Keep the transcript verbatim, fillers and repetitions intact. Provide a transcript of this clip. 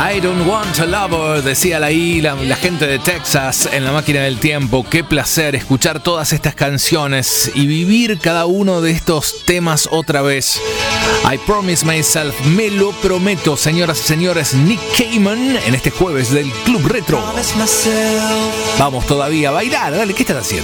I don't want a lover, decía ahí la, la gente de Texas en la máquina del tiempo. Qué placer escuchar todas estas canciones y vivir cada uno de estos temas otra vez. I promise myself, me lo prometo, señoras y señores. Nick Cayman en este jueves del Club Retro. Vamos todavía a bailar, dale, ¿qué están haciendo?